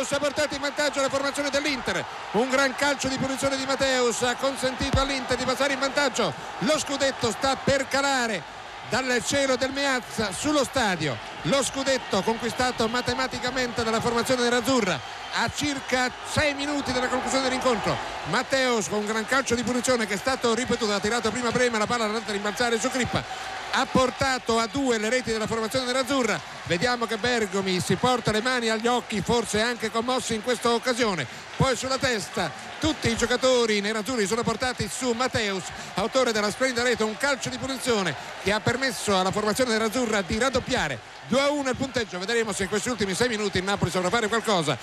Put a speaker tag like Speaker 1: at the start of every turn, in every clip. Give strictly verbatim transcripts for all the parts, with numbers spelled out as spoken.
Speaker 1: Matteus ha portato in vantaggio la formazione dell'Inter. Un gran calcio di punizione di Matteus ha consentito all'Inter di passare in vantaggio. Lo scudetto sta per calare dal cielo del Meazza sullo stadio. Lo scudetto conquistato matematicamente dalla formazione nerazzurra a circa sei minuti dalla conclusione dell'incontro. Matteus con un gran calcio di punizione che è stato ripetuto, ha tirato prima Brema, la palla è andata a rimbalzare su Crippa, ha portato a due le reti della formazione nerazzurra. Vediamo che Bergomi si porta le mani agli occhi, forse anche commossi in questa occasione. Poi sulla testa tutti i giocatori nerazzurri sono portati su Matteus, autore della splendida rete, un calcio di punizione che ha permesso alla formazione nerazzurra di raddoppiare. Due a uno il punteggio, vedremo se in questi ultimi sei minuti il Napoli saprà fare qualcosa.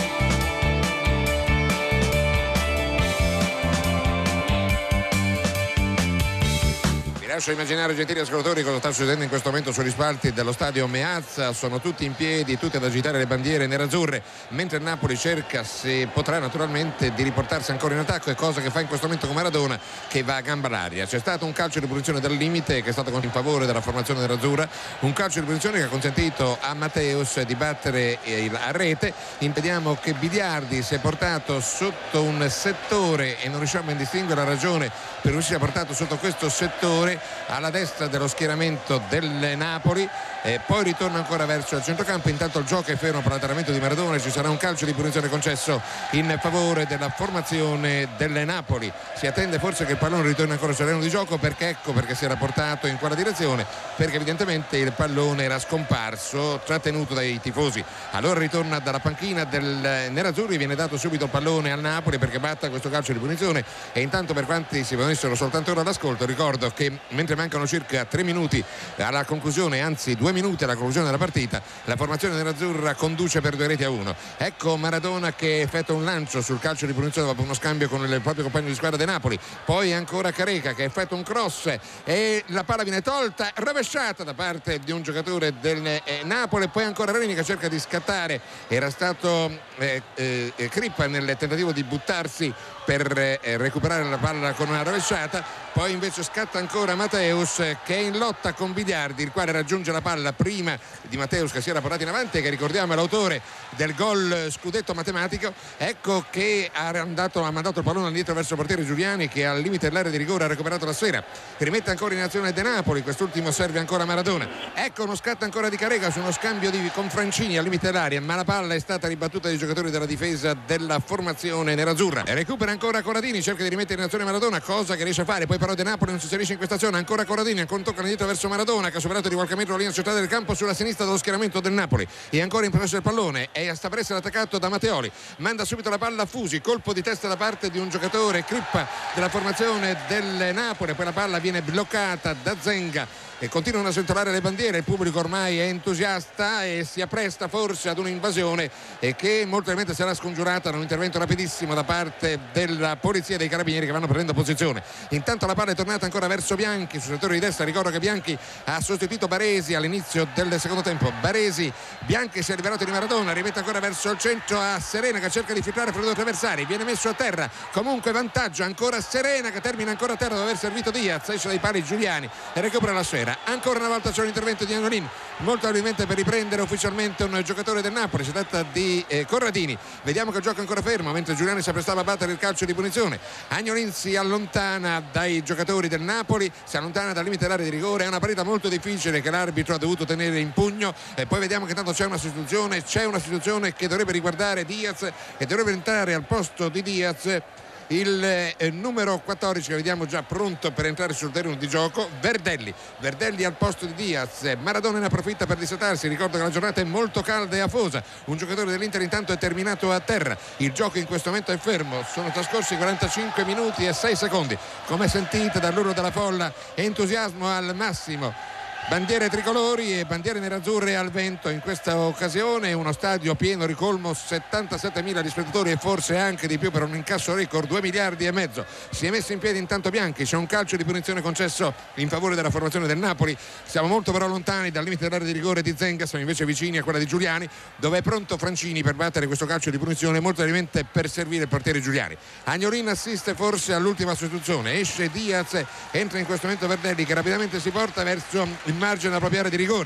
Speaker 1: Lascio immaginare, gentili ascoltatori, cosa sta succedendo in questo momento sugli spalti dello stadio Meazza. Sono tutti in piedi, tutti ad agitare le bandiere nerazzurre, mentre il Napoli cerca, se potrà naturalmente, di riportarsi ancora in attacco, è cosa che fa in questo momento con Maradona, che va a gamba all'aria. C'è stato un calcio di punizione dal limite che è stato in favore della formazione nerazzurra, un calcio di punizione che ha consentito a Matteus di battere a rete. Impediamo che Biliardi si è portato sotto un settore e non riusciamo a distinguere la ragione per cui si è portato sotto questo settore alla destra dello schieramento del Napoli, e poi ritorna ancora verso il centrocampo. Intanto il gioco è fermo per l'allenamento di Maradona, ci sarà un calcio di punizione concesso in favore della formazione del Napoli. Si attende forse che il pallone ritorni ancora sul terreno di gioco, perché ecco perché si era portato in quella direzione, perché evidentemente il pallone era scomparso, trattenuto dai tifosi. Allora ritorna dalla panchina del nerazzurri, viene dato subito il pallone al Napoli perché batta questo calcio di punizione. E intanto, per quanti si venissero soltanto ora all'ascolto, ricordo che mentre mancano circa tre minuti alla conclusione, anzi due minuti alla conclusione della partita, la formazione nerazzurra conduce per due reti a uno. Ecco Maradona che effettua un lancio sul calcio di punizione dopo uno scambio con il proprio compagno di squadra del Napoli. Poi ancora Careca che effettua un cross e la palla viene tolta, rovesciata da parte di un giocatore del eh, Napoli. Poi ancora Reni che cerca di scattare, era stato eh, eh, Crippa nel tentativo di buttarsi per eh, recuperare la palla con una rovesciata. Poi invece scatta ancora Matteus che è in lotta con Biliardi, il quale raggiunge la palla prima di Matteus che si era portato in avanti e che, ricordiamo, è l'autore del gol scudetto matematico. Ecco che ha, andato, ha mandato il pallone indietro verso il portiere Giuliani, che al limite dell'area di rigore ha recuperato la sfera, rimette ancora in azione De Napoli, quest'ultimo serve ancora Maradona. Ecco uno scatto ancora di Carega su uno scambio di, con Francini al limite dell'area, ma la palla è stata ribattuta dai giocatori della difesa della formazione nerazzurra. E recupera ancora Corradini, cerca di rimettere in azione Maradona, cosa che riesce a fare. Poi però De Napoli non si inserisce in questa azione, ancora Corradini, ancora un tocco indietro verso Maradona che ha superato di qualche metro la linea centrale del campo sulla sinistra dello schieramento del Napoli, e ancora in possesso del pallone e sta per essere attaccato da Matteoli, manda subito la palla a Fusi, colpo di testa da parte di un giocatore Crippa della formazione del Napoli, poi la palla viene bloccata da Zenga e continuano a sventolare le bandiere. Il pubblico ormai è entusiasta e si appresta forse ad un'invasione e che molto probabilmente sarà scongiurata da un intervento rapidissimo da parte della polizia e dei carabinieri che vanno prendendo posizione. Intanto la palla è tornata ancora verso Bianchi sul settore di destra. Ricordo che Bianchi ha sostituito Baresi all'inizio del secondo tempo. Baresi, Bianchi si è liberato di Maradona, rimette ancora verso il centro a Serena che cerca di filtrare fra i due avversari, viene messo a terra, comunque vantaggio ancora Serena che termina ancora a terra dopo aver servito Diaz, esce dai pali Giuliani e recupera la sfera. Ancora una volta c'è un intervento di Agnolin, molto probabilmente per riprendere ufficialmente un giocatore del Napoli, si tratta di eh, Corradini. Vediamo che il gioco è ancora fermo mentre Giuliani si apprestava a battere il calcio di punizione. Agnolin si allontana dai giocatori del Napoli, si allontana dal limite dell'area di rigore. È una partita molto difficile che l'arbitro ha dovuto tenere in pugno, e poi vediamo che tanto c'è una sostituzione c'è una sostituzione che dovrebbe riguardare Diaz, e dovrebbe entrare al posto di Diaz il eh, numero quattordici che vediamo già pronto per entrare sul terreno di gioco, Verdelli. Verdelli al posto di Diaz. Maradona ne approfitta per dissatarsi. Ricordo che la giornata è molto calda e afosa. Un giocatore dell'Inter intanto è terminato a terra. Il gioco in questo momento è fermo. Sono trascorsi quarantacinque minuti e sei secondi. Come sentite dall'urlo della folla, entusiasmo al massimo. Bandiere tricolori e bandiere nerazzurre al vento in questa occasione. Uno stadio pieno ricolmo, settantasettemila spettatori e forse anche di più per un incasso record, due miliardi e mezzo. Si è messo in piedi intanto Bianchi, c'è un calcio di punizione concesso in favore della formazione del Napoli. Siamo molto però lontani dal limite dell'area di rigore di Zenga, siamo invece vicini a quella di Giuliani, dove è pronto Francini per battere questo calcio di punizione, molto probabilmente per servire il portiere Giuliani. Agnolin assiste forse all'ultima sostituzione, esce Diaz, entra in questo momento Verdelli che rapidamente si porta verso il margine della propria area di rigore.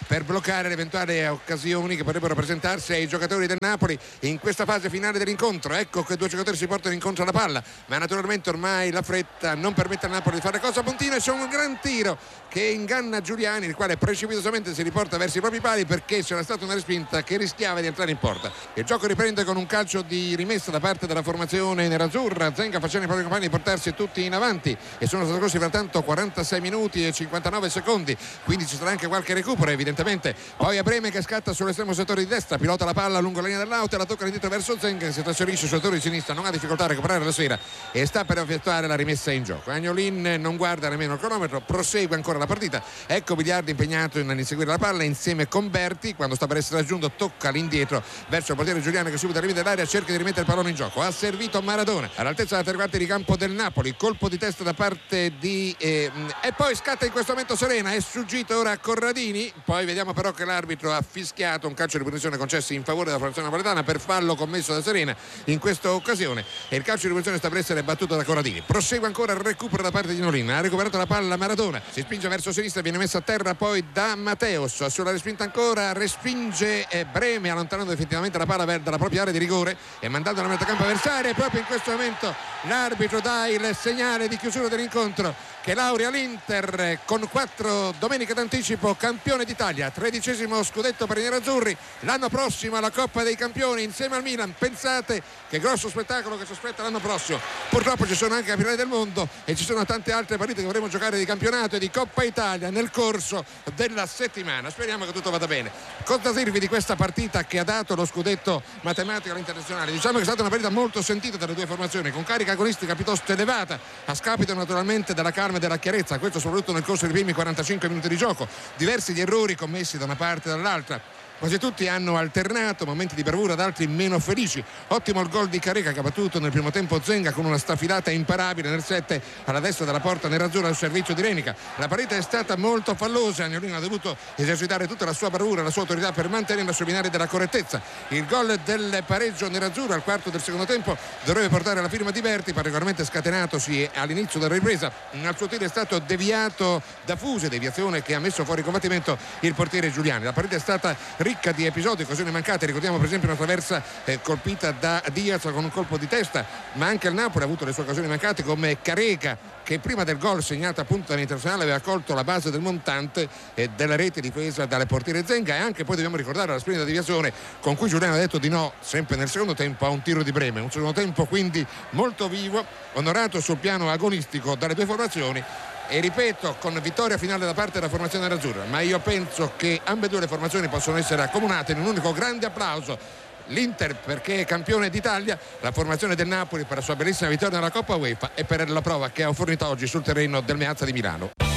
Speaker 1: per bloccare le eventuali occasioni che potrebbero presentarsi ai giocatori del Napoli in questa fase finale dell'incontro. Ecco che due giocatori si portano incontro alla palla, ma naturalmente ormai la fretta non permette al Napoli di fare cosa. Puntina, e c'è un gran tiro che inganna Giuliani, il quale precipitosamente si riporta verso i propri pali perché c'era stata una respinta che rischiava di entrare in porta. Il gioco riprende con un calcio di rimessa da parte della formazione nerazzurra. Zenga facendo i propri compagni di portarsi tutti in avanti e sono trascorsi pertanto quarantasei minuti e cinquantanove secondi, quindi ci sarà anche qualche recupero evidentemente. Poi a Breme che scatta sull'estremo settore di destra, pilota la palla lungo la linea dell'auto e la tocca indietro verso Zenga, che si trasferisce sul settore di sinistra, non ha difficoltà a recuperare la sfera e sta per effettuare la rimessa in gioco. Agnolin non guarda nemmeno il cronometro, prosegue ancora la partita. Ecco Biliardi impegnato nell'inseguire la palla insieme con Berti, quando sta per essere raggiunto tocca all'indietro verso il portiere Giuliano che subito al limite dell'area cerca di rimettere il pallone in gioco. Ha servito Maradona all'altezza della tre quarti di campo del Napoli, colpo di testa da parte di eh, e poi scatta in questo momento Serena, è sfuggito ora a Corradini. Poi vediamo però che l'arbitro ha fischiato un calcio di punizione concesso in favore della formazione napoletana per fallo commesso da Serena in questa occasione e il calcio di punizione sta per essere battuto da Corradini. Prosegue ancora il recupero da parte di Nolin, ha recuperato la palla Maradona, si spinge verso sinistra, viene messa a terra poi da Matteus, sulla respinta ancora respinge eh, Breme, allontanando effettivamente la palla dalla propria area di rigore e mandando la metacampo avversaria. E proprio in questo momento l'arbitro dà il segnale di chiusura dell'incontro che laurea l'Inter con quattro domeniche d'anticipo campione d'Italia, tredicesimo scudetto per i nerazzurri, l'anno prossimo alla Coppa dei Campioni insieme al Milan. Pensate che grosso spettacolo che sospetta l'anno prossimo. Purtroppo ci sono anche campionati del mondo e ci sono tante altre partite che dovremo giocare di campionato e di Coppa Italia nel corso della settimana. Speriamo che tutto vada bene. Cosa dirvi di questa partita che ha dato lo scudetto matematico all'internazionale? Diciamo che è stata una partita molto sentita dalle due formazioni, con carica agonistica piuttosto elevata, a scapito naturalmente della calma e della chiarezza, questo soprattutto nel corso dei primi quarantacinque minuti di gioco. Diversi gli errori commessi da una parte e dall'altra. Quasi tutti hanno alternato momenti di bravura ad altri meno felici. Ottimo il gol di Careca che ha battuto nel primo tempo Zenga con una staffilata imparabile nel sette alla destra della porta nerazzurra al servizio di Renica. La partita è stata molto fallosa, Agnolino ha dovuto esercitare tutta la sua bravura, la sua autorità per mantenerla sui binari della correttezza. Il gol del pareggio nerazzurro al quarto del secondo tempo dovrebbe portare alla firma di Berti, particolarmente scatenatosi all'inizio della ripresa. Al suo tiro è stato deviato da Fuse, deviazione che ha messo fuori combattimento il portiere Giuliani. La partita è stata ricca di episodi, occasioni mancate. Ricordiamo per esempio una traversa eh, colpita da Diaz con un colpo di testa, ma anche il Napoli ha avuto le sue occasioni mancate, come Careca che prima del gol segnato appunto dall'internazionale aveva colto la base del montante eh, della rete difesa dalle portiere Zenga. E anche poi dobbiamo ricordare la splendida deviazione con cui Giuliano ha detto di no sempre nel secondo tempo a un tiro di Breme, un secondo tempo quindi molto vivo, onorato sul piano agonistico dalle due formazioni. E ripeto, con vittoria finale da parte della formazione nerazzurra, ma io penso che ambedue le formazioni possono essere accomunate in un unico grande applauso. L'Inter perché è campione d'Italia, la formazione del Napoli per la sua bellissima vittoria nella Coppa UEFA e per la prova che ha fornito oggi sul terreno del Meazza di Milano.